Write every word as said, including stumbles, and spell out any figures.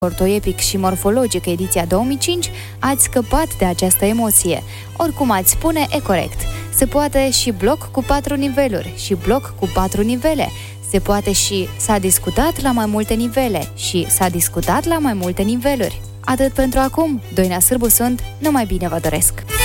Ortoepic și morfologic ediția două mii cinci, ați scăpat de această emoție. Oricum ați spune, e corect. Se poate și bloc cu patru niveluri și bloc cu patru nivele. Se poate și s-a discutat la mai multe nivele și s-a discutat la mai multe niveluri. Atât pentru acum. Doina Sârbu sunt, numai bine vă doresc!